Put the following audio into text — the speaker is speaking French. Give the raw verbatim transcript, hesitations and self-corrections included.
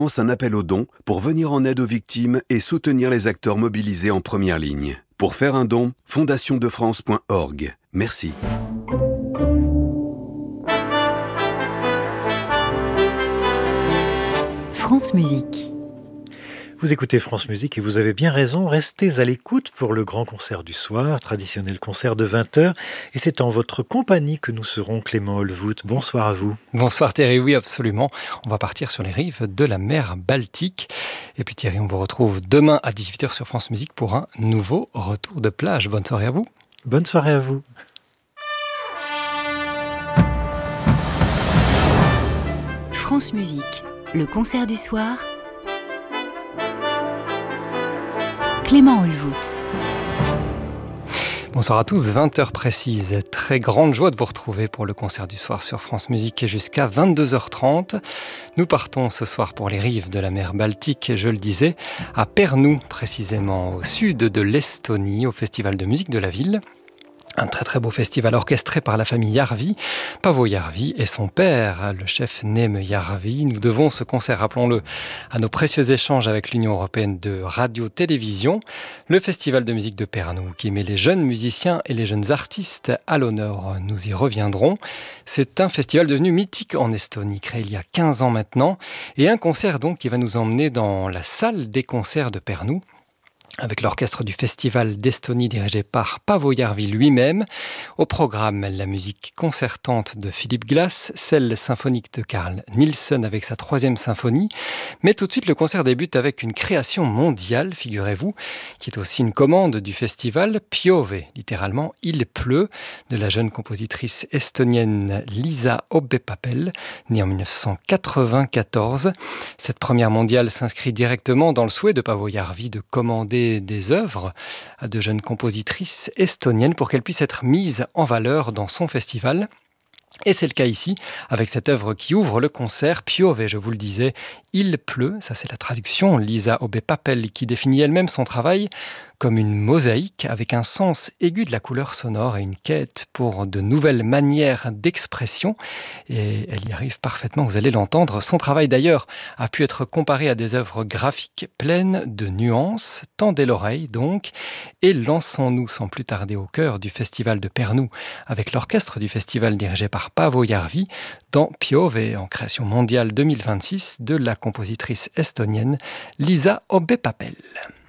lance un appel aux dons pour venir en aide aux victimes et soutenir les acteurs mobilisés en première ligne. Pour faire un don, fondation de france point org. Merci. France Musique. Vous écoutez France Musique et vous avez bien raison, restez à l'écoute pour le grand concert du soir, traditionnel concert de vingt heures. Et c'est en votre compagnie que nous serons, Clément Olvout. Bonsoir à vous. Bonsoir Thierry, oui absolument. On va partir sur les rives de la mer Baltique. Et puis Thierry, on vous retrouve demain à dix-huit heures sur France Musique pour un nouveau retour de plage. Bonne soirée à vous. Bonne soirée à vous. France Musique, le concert du soir. Clément Olvout. Bonsoir à tous, vingt heures précises. Très grande joie de vous retrouver pour le concert du soir sur France Musique jusqu'à vingt-deux heures trente. Nous partons ce soir pour les rives de la mer Baltique, je le disais, à Pärnu, précisément au sud de l'Estonie, au festival de musique de la ville. Un très très beau festival orchestré par la famille Järvi, Paavo Järvi et son père, le chef Neeme Järvi. Nous devons ce concert, rappelons-le, à nos précieux échanges avec l'Union européenne de radio-télévision. Le festival de musique de Pärnu qui met les jeunes musiciens et les jeunes artistes à l'honneur. Nous y reviendrons. C'est un festival devenu mythique en Estonie, créé il y a quinze ans maintenant. Et un concert donc qui va nous emmener dans la salle des concerts de Pärnu, avec l'orchestre du Festival d'Estonie dirigé par Paavo Järvi lui-même. Au programme, la musique concertante de Philip Glass, celle symphonique de Carl Nielsen avec sa troisième symphonie. Mais tout de suite, le concert débute avec une création mondiale, figurez-vous, qui est aussi une commande du festival, Piove, littéralement « Il pleut », de la jeune compositrice estonienne Liisa Obbe-Papel, née en dix-neuf cent quatre-vingt-quatorze. Cette première mondiale s'inscrit directement dans le souhait de Paavo Järvi de commander des œuvres à de jeunes compositrices estoniennes pour qu'elles puissent être mises en valeur dans son festival. Et c'est le cas ici, avec cette œuvre qui ouvre le concert, Piove, je vous le disais, il pleut, ça c'est la traduction, Liisa Obbe-Papel qui définit elle-même son travail comme une mosaïque avec un sens aigu de la couleur sonore et une quête pour de nouvelles manières d'expression. Et elle y arrive parfaitement, vous allez l'entendre. Son travail d'ailleurs a pu être comparé à des œuvres graphiques pleines de nuances. Tendez l'oreille donc et lançons-nous sans plus tarder au cœur du festival de Pärnu avec l'orchestre du festival dirigé par Paavo Järvi dans Piove en création mondiale deux mille vingt-six de la compositrice estonienne Liisa Obbe-Papel.